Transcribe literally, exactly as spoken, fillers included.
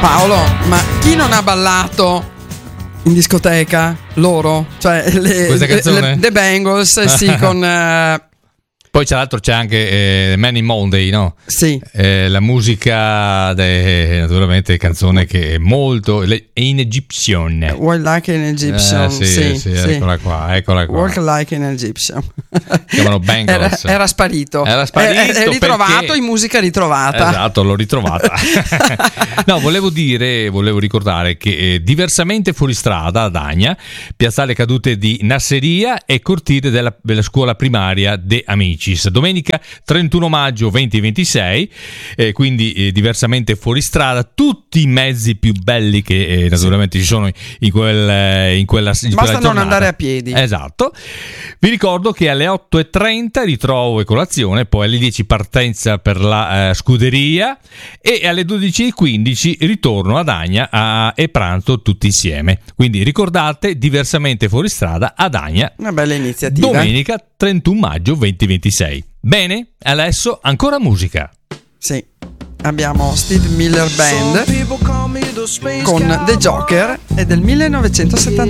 Paolo, ma chi non ha ballato in discoteca? Loro, cioè le, Questa canzone? le, The Bangles, sì, con uh, poi tra l'altro c'è anche eh, Man in Monday, no? Sì. Eh, la musica, de, naturalmente, canzone che è molto le, è in Egyptian. Walk Like an Egyptian. Eh, sì, sì, sì, sì, eccola qua, eccola qua. Walk Like an Egyptian. Chiamano Bangles. Era, era sparito. Era sparito. È, è ritrovato perché... in musica ritrovata. Esatto, l'ho ritrovata. No, volevo dire, volevo ricordare che eh, diversamente fuori strada ad Agna, piazzale cadute di Nasseria e cortile della, della scuola primaria De Amicis. Domenica trentuno maggio venti ventisei, eh, quindi eh, diversamente fuori strada, tutti i mezzi più belli che eh, naturalmente sì. ci sono in, quel, eh, in quella in Basta quella non andare a piedi. Esatto. Vi ricordo che alle otto e trenta ritrovo e colazione, poi alle dieci partenza per la eh, scuderia e alle dodici e quindici ritorno ad Agna a, e pranzo tutti insieme. Quindi ricordate, diversamente fuori strada ad Agna. Una bella iniziativa. Domenica trentuno maggio venti ventisei. Bene, adesso ancora musica. Sì, abbiamo Steve Miller Band con The Joker, è del millenovecentosettanta.